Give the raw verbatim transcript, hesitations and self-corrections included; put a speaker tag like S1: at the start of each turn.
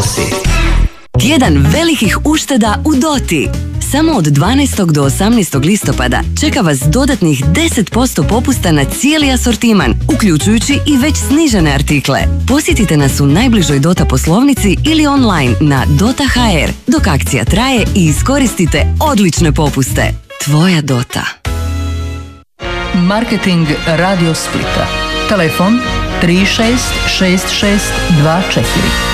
S1: donosi.
S2: Tjedan velikih ušteda u Doti. Samo od dvanaestog do osamnaestog listopada čeka vas dodatnih deset posto popusta na cijeli asortiman, uključujući i već snižene artikle. Posjetite nas u najbližoj Dota poslovnici ili online na dota točka ha er dok akcija traje i iskoristite odlične popuste. Tvoja Dota.
S3: Marketing Radio Splita. Telefon tri šest šest šest dva četiri.